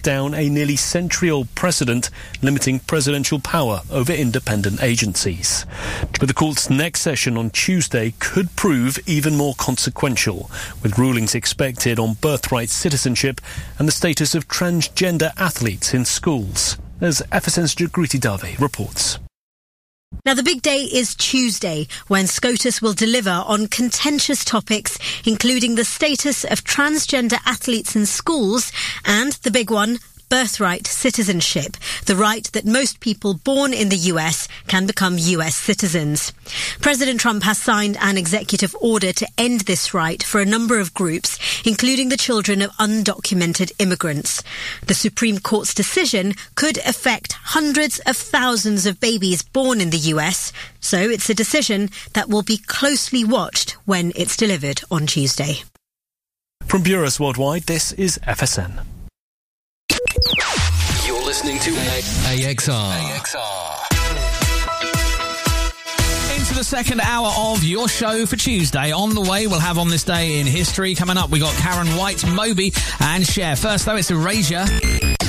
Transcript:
down a nearly century-old precedent limiting presidential power over independent agencies. But the court's next session on Tuesday could prove even more consequential, with rulings expected on birthright citizenship and the status of transgender athletes in schools, as FSN's Jagriti Dave reports. Now, the big day is Tuesday, when SCOTUS will deliver on contentious topics, including the status of transgender athletes in schools and, the big one, birthright citizenship, the right that most people born in the US can become US citizens. President Trump has signed an executive order to end this right for a number of groups, including the children of undocumented immigrants. The Supreme Court's decision could affect hundreds of thousands of babies born in the US, so it's a decision that will be closely watched when it's delivered on Tuesday. From Bureaus Worldwide, this is FSN. You're listening to AXR. Into the second hour of your show for Tuesday. On the way, we'll have On This Day in History. Coming up, we got Karen White, Moby and Cher. First, though, it's Erasure.